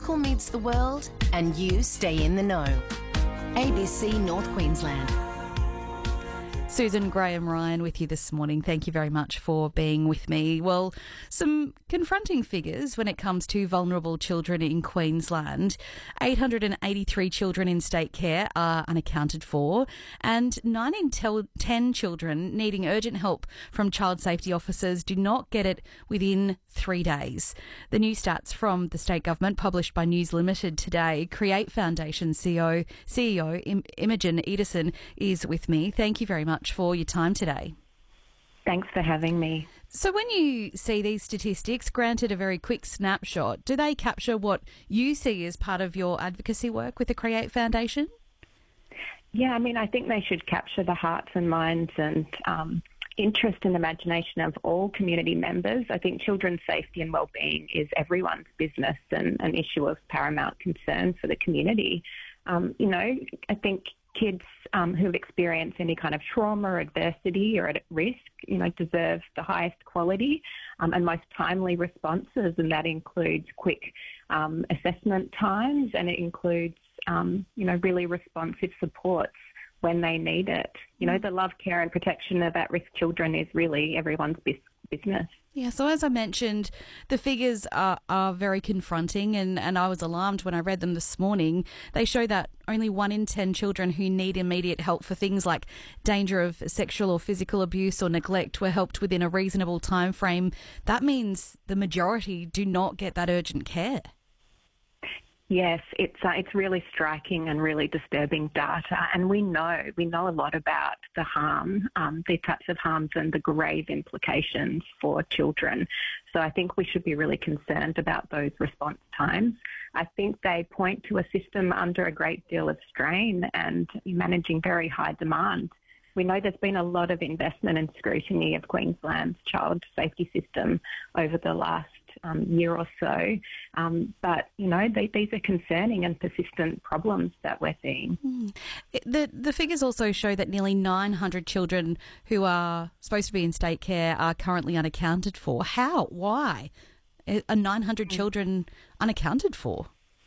local meets the world and you stay in the know. ABC North Queensland. Susan Graham-Ryan with you this morning. Thank you very much for being with me. Well, some confronting figures when it comes to vulnerable children in Queensland. 883 children in state care are unaccounted for, and 9 in 10 children needing urgent help from child safety officers do not get it within 3 days. The new stats from the state government published by News Limited today. Create Foundation CEO Imogen Edison is with me. Thank you very much for your time today. Thanks for having me. So when you see these statistics, granted a very quick snapshot, do they capture what you see as part of your advocacy work with the Create Foundation? Yeah, I think they should capture the hearts and minds and interest and imagination of all community members. I think children's safety and wellbeing is everyone's business and an issue of paramount concern for the community. I think kids who've experienced any kind of trauma or adversity or at risk, deserve the highest quality and most timely responses, and that includes quick assessment times, and it includes, really responsive supports when they need it. The love, care and protection of at-risk children is really everyone's business. Yeah, so as I mentioned, the figures are very confronting, and I was alarmed when I read them this morning. They show that only 1 in 10 children who need immediate help for things like danger of sexual or physical abuse or neglect were helped within a reasonable time frame. That means the majority do not get that urgent care. Yes, it's really striking and really disturbing data, and we know a lot about the harm, the types of harms and the grave implications for children. So I think we should be really concerned about those response times. I think they point to a system under a great deal of strain and managing very high demand. We know there's been a lot of investment and scrutiny of Queensland's child safety system over the last year or so. But, these are concerning and persistent problems that we're seeing. The figures also show that nearly 900 children who are supposed to be in state care are currently unaccounted for. How? Why are 900 children unaccounted for?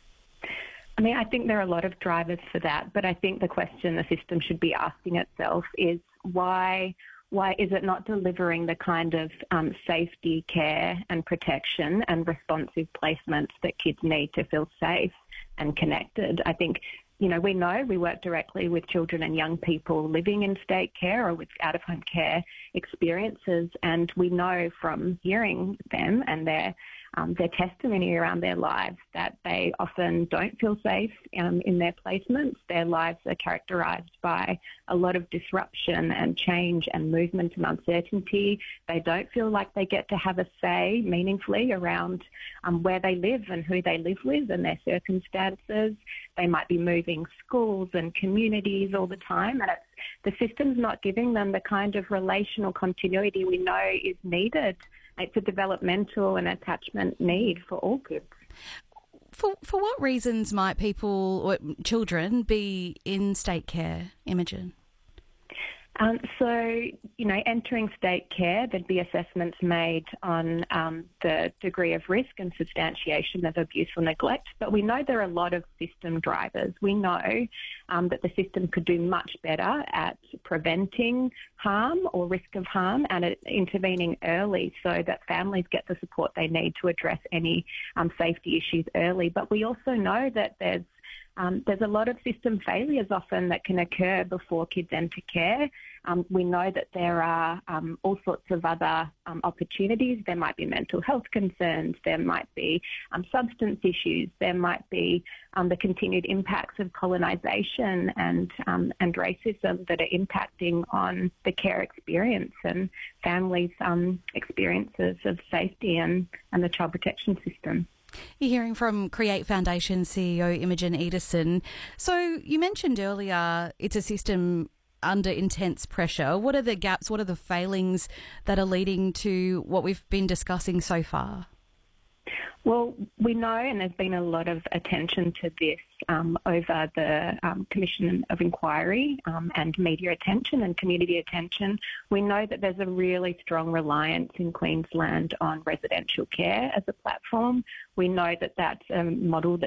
I think there are a lot of drivers for that, but I think the question the system should be asking itself is why is it not delivering the kind of safety, care and protection and responsive placements that kids need to feel safe and connected? I think, we work directly with children and young people living in state care or with out-of-home care experiences, and we know from hearing them and their testimony around their lives that they often don't feel safe in their placements. Their lives are characterised by a lot of disruption and change and movement and uncertainty. They don't feel like they get to have a say meaningfully around where they live and who they live with and their circumstances. They might be moving schools and communities all the time, and the system's not giving them the kind of relational continuity we know is needed. It's a developmental and attachment need for all kids. For what reasons might people or children be in state care, Imogen? Entering state care, there'd be assessments made on the degree of risk and substantiation of abuse or neglect. But we know there are a lot of system drivers. We know that the system could do much better at preventing harm or risk of harm and at intervening early so that families get the support they need to address any safety issues early. But we also know that there's a lot of system failures often that can occur before kids enter care. We know that there are all sorts of other opportunities. There might be mental health concerns. There might be substance issues. There might be the continued impacts of colonisation and racism that are impacting on the care experience and families' experiences of safety and the child protection system. You're hearing from Create Foundation CEO Imogen Edison. So you mentioned earlier it's a system under intense pressure. What are the gaps, what are the failings that are leading to what we've been discussing so far? Well, we know, and there's been a lot of attention to this over the Commission of Inquiry and media attention and community attention. We know that there's a really strong reliance in Queensland on residential care as a platform. We know that that's a model that